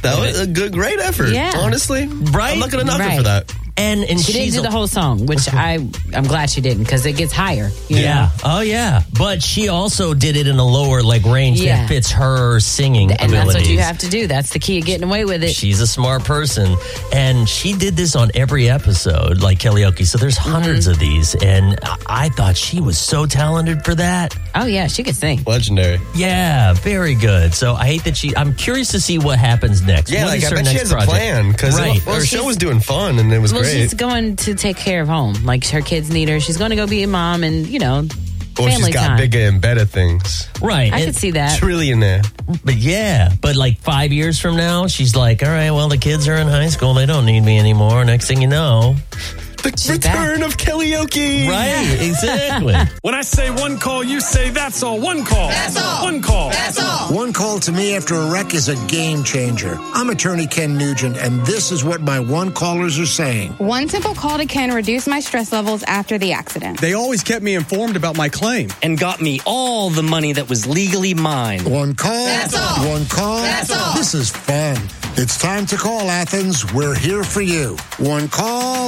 That was a great effort. Yeah. Honestly. Right? I'm not going to knock her Right. for that. And She didn't do the whole song, which I'm glad she didn't, because it gets higher. You Yeah. know? Oh, yeah. But she also did it in a lower range Yeah. that fits her singing And abilities. that's what you have to do. That's the key of getting away with it. She's a smart person, and she did this on every episode, like karaoke. So there's hundreds of these, and I thought she was so talented for that. Oh, yeah, she could sing. Legendary. Yeah, very good. So I hate that I'm curious to see what happens next. Yeah, What is I her bet next she has project? a plan because Right. her show was doing fun and it was Well, great. she's going to take care of home. Like, her kids need her. She's going to go be a mom and, Well, family she's got time. bigger and better things. Right. I could see that. Trillionaire. But like 5 years from now, she's like, all right, well, the kids are in high school. They don't need me anymore. Next thing you know. The return of karaoke. Right, exactly. When I say one call, you say that's all. One call. That's all. One call. That's all. One call to me after a wreck is a game changer. I'm attorney Ken Nugent, and this is what my one callers are saying. One simple call to Ken reduced my stress levels after the accident. They always kept me informed about my claim. And got me all the money that was legally mine. One call. That's all. One call. That's all. This is fun. It's time to call, Athens. We're here for you. One call.